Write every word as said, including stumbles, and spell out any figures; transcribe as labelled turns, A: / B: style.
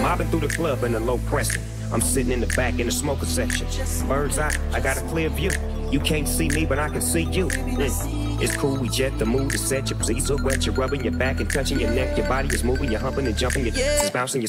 A: Mobbing through the club in a low pressing. I'm sitting in the back in the smoker section. Bird's eye, I got a clear view. You can't see me, but I can see you. Mm. It's cool, we jet the mood to set your please so wet. You're rubbing your back and touching your neck. Your body is moving, you're humping and jumping. Your yeah. is bouncing, your